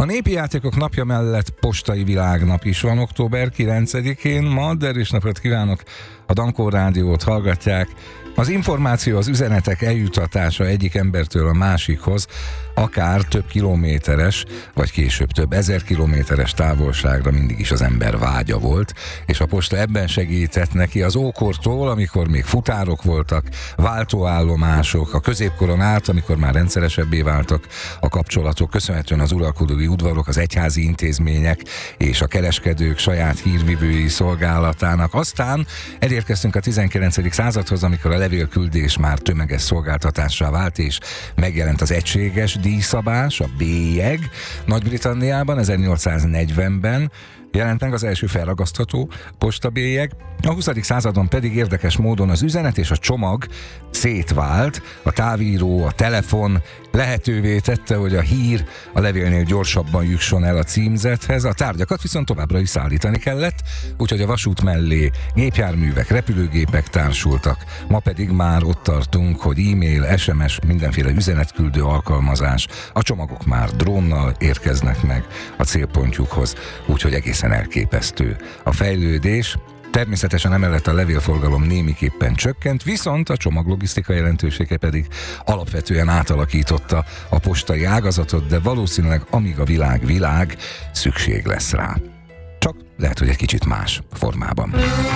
népi játékok napja mellett postai világnap is van október 9-én. Ma derűs napot kívánok, a Dankó Rádiót hallgatják. Az információ, az üzenetek eljutatása egyik embertől a másikhoz akár több kilométeres, vagy később több ezer kilométeres távolságra mindig is az ember vágya volt, és a posta ebben segített neki az ókortól, amikor még futárok voltak, váltóállomások, a középkoron át, amikor már rendszeresebbé váltak a kapcsolatok, köszönhetően az uralkodói udvarok, az egyházi intézmények és a kereskedők saját hírvivői szolgálatának. Aztán elérkeztünk a 19. századhoz, amikor a levélküldés már tömeges szolgáltatássá vált, és megjelent az egységes díjszabás, a bélyeg. Nagy-Britanniában 1840-ben jelent meg az első felragasztható postabélyeg. A 20. századon pedig érdekes módon az üzenet és a csomag szétvált, a távíró, a telefon lehetővé tette, hogy a hír a levélnél gyorsabban jusson el a címzethez, a tárgyakat viszont továbbra is szállítani kellett, úgyhogy a vasút mellé gépjárművek, repülőgépek társultak. Ma pedig már ott tartunk, hogy e-mail, SMS, mindenféle üzenetküldő alkalmazás, a csomagok már drónnal érkeznek meg a célpontjukhoz, úgyhogy egészen elképesztő a fejlődés. Természetesen emellett a levélforgalom némiképpen csökkent, viszont a csomaglogisztika jelentősége pedig alapvetően átalakította a postai ágazatot, de valószínűleg amíg a világ, szükség lesz rá. Csak lehet, hogy egy kicsit más formában.